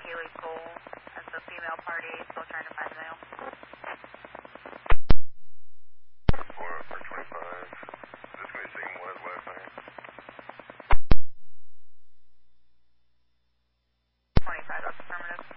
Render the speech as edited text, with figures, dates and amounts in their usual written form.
Haley Cole as the female party, still trying to find the male.